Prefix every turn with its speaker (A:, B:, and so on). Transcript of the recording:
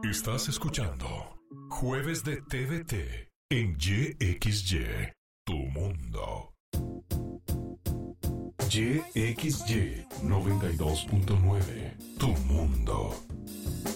A: Estás escuchando Jueves de TVT en YXY, tu mundo. YXY 92.9, tu mundo.